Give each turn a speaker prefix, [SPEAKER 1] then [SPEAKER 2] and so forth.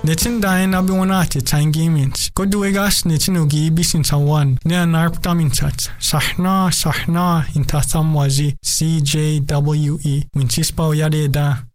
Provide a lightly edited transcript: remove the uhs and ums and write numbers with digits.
[SPEAKER 1] Netin dahin abi onati tangimint. Koduegas netin ugi bisin tawan. Ne anarp tamintat. Sahna intatham wazi CJWE. Winchispa uyade da.